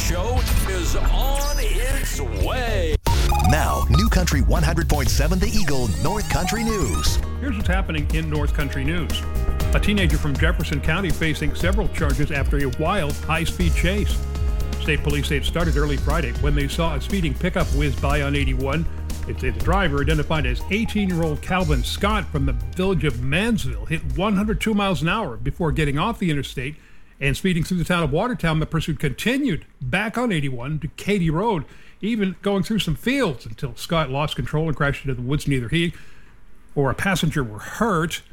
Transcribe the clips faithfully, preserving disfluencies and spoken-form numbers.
show is on its way. Now, New Country one hundred point seven The Eagle North Country News. Here's what's happening in North Country News. A teenager from Jefferson County facing several charges after a wild, high-speed chase. State police say it started early Friday when they saw a speeding pickup whiz by on eighty-one. They say the driver, identified as eighteen-year-old Calvin Scott from the village of Mansville, hit one hundred two miles an hour before getting off the interstate and speeding through the town of Watertown. The pursuit continued back on eighty-one to Katy Road, even going through some fields until Scott lost control and crashed into the woods. Neither he or a passenger were hurt.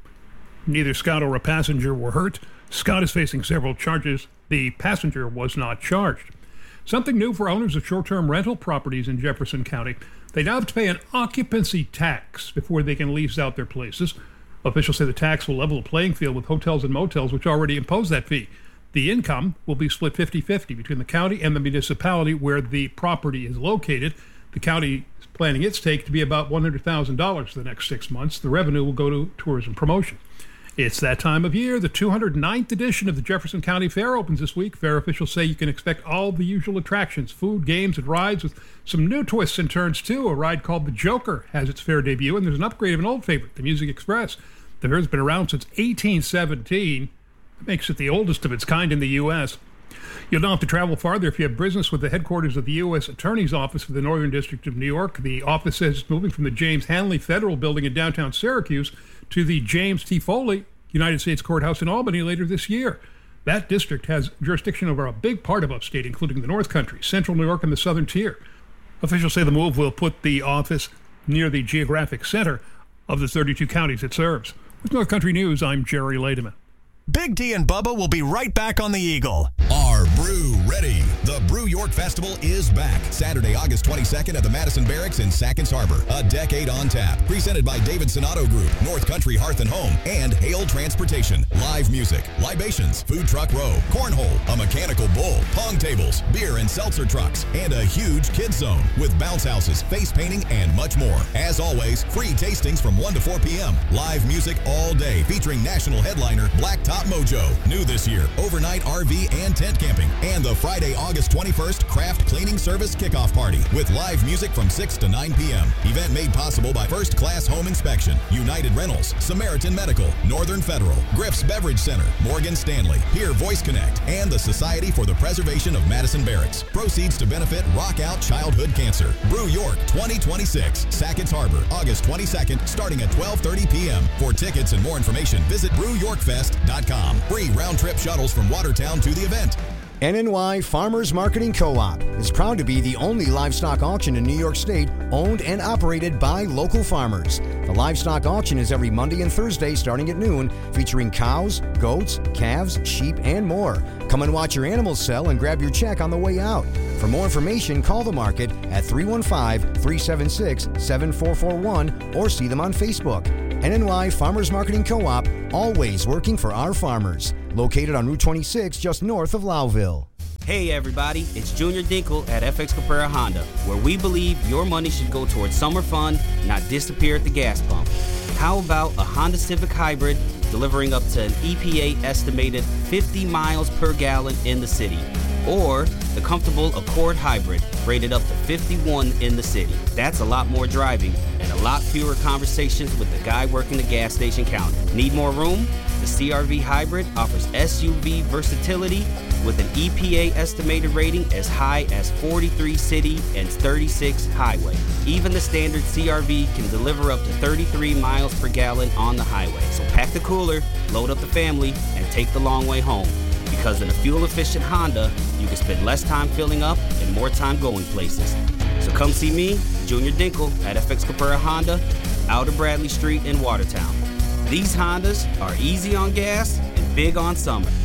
Neither Scott or a passenger were hurt. Scott is facing several charges. The passenger was not charged. Something new for owners of short-term rental properties in Jefferson County. They now have to pay an occupancy tax before they can lease out their places. Officials say the tax will level the playing field with hotels and motels, which already impose that fee. The income will be split fifty-fifty between the county and the municipality where the property is located. The county is planning its take to be about one hundred thousand dollars for the next six months. The revenue will go to tourism promotion. It's that time of year. The two hundred ninth edition of the Jefferson County Fair opens this week. Fair officials say you can expect all the usual attractions, food, games, and rides with some new twists and turns, too. A ride called the Joker has its fair debut, and there's an upgrade of an old favorite, the Music Express. The fair's been around since eighteen seventeen. That makes it the oldest of its kind in the U S You'll not have to travel farther if you have business with the headquarters of the U S Attorney's Office for the Northern District of New York. The office says it's moving from the James Hanley Federal Building in downtown Syracuse to the James T. Foley United States Courthouse in Albany later this year. That district has jurisdiction over a big part of upstate, including the North Country, Central New York, and the Southern Tier. Officials say the move will put the office near the geographic center of the thirty-two counties it serves. With North Country News, I'm Jerry Lademan. Big D and Bubba will be right back on the Eagle. Are Brew ready? The Brew York Festival is back. Saturday, August twenty-second at the Madison Barracks in Sackets Harbor. A decade on tap. Presented by David Sonato Group, North Country Hearth and Home, and Hale Transportation. Live music, libations, food truck row, cornhole, a mechanical bull, pong tables, beer and seltzer trucks, and a huge kids zone with bounce houses, face painting, and much more. As always, free tastings from one to four p.m. Live music all day featuring national headliner Blacktop Mojo. New this year, overnight R V and tent camping. And the Friday, August twenty-first, craft cleaning service kickoff party with live music from six to nine p.m. Event made possible by First Class Home Inspection, United Rentals, Samaritan Medical, Northern Federal, Griff's Beverage Center, Morgan Stanley, Here Voice Connect, and the Society for the Preservation of Madison Barracks. Proceeds to benefit Rock Out Childhood Cancer. Brew York twenty twenty-six, Sackets Harbor, August twenty-second, starting at twelve thirty p.m. For tickets and more information, visit brew york fest dot com. Free round-trip shuttles from Watertown to the event. N N Y Farmers Marketing Co-op is proud to be the only livestock auction in New York State owned and operated by local farmers. The livestock auction is every Monday and Thursday starting at noon, featuring cows, goats, calves, sheep, and more. Come and watch your animals sell and grab your check on the way out. For more information, call the market at three one five, three seven six, seven four four one or see them on Facebook. N N Y Farmers Marketing Co-op, always working for our farmers. Located on Route twenty-six, just north of Lowville. Hey everybody, it's Junior Dinkle at F X Caprera Honda, where we believe your money should go towards summer fun, not disappear at the gas pump. How about a Honda Civic Hybrid delivering up to an E P A estimated fifty miles per gallon in the city? Or the comfortable Accord Hybrid, rated up to fifty-one in the city. That's a lot more driving and a lot fewer conversations with the guy working the gas station counter. Need more room? The C R V Hybrid offers S U V versatility with an E P A estimated rating as high as forty-three city and thirty-six highway. Even the standard C R V can deliver up to thirty-three miles per gallon on the highway. So pack the cooler, load up the family, and take the long way home. Because in a fuel-efficient Honda, you can spend less time filling up and more time going places. So come see me, Junior Dinkle, at F X Caprera Honda, out of Bradley Street in Watertown. These Hondas are easy on gas and big on summer.